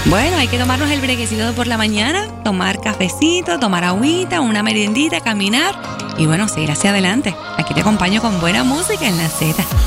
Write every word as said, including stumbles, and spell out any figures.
Bueno, hay que tomarnos el brequecito por la mañana, tomar cafecito, tomar agüita, una meriendita, caminar y bueno, seguir hacia adelante. Aquí te acompaño con buena música en la Z.